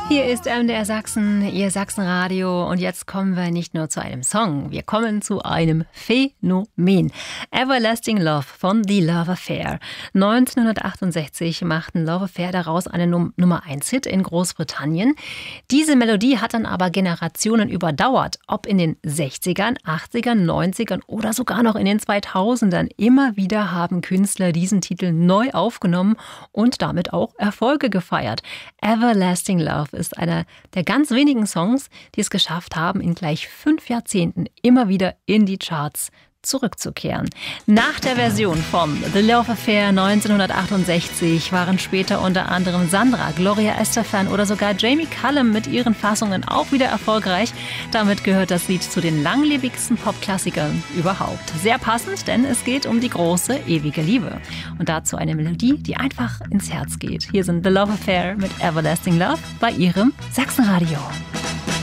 Hier ist MDR Sachsen, Ihr Sachsenradio, und jetzt kommen wir nicht nur zu einem Song, wir kommen zu einem Phänomen. Everlasting Love von The Love Affair. 1968 machten Love Affair daraus einen Nummer-1-Hit in Großbritannien. Diese Melodie hat dann aber Generationen überdauert. Ob in den 60ern, 80ern, 90ern oder sogar noch in den 2000ern. Immer wieder haben Künstler diesen Titel neu aufgenommen und damit auch Erfolge gefeiert. Everlasting Love ist einer der ganz wenigen Songs, die es geschafft haben, in gleich 5 Jahrzehnten immer wieder in die Charts zurückzukehren. Nach der Version von The Love Affair 1968 waren später unter anderem Sandra, Gloria Estefan oder sogar Jamie Cullum mit ihren Fassungen auch wieder erfolgreich. Damit gehört das Lied zu den langlebigsten Popklassikern überhaupt. Sehr passend, denn es geht um die große, ewige Liebe. Und dazu eine Melodie, die einfach ins Herz geht. Hier sind The Love Affair mit Everlasting Love bei Ihrem Sachsenradio.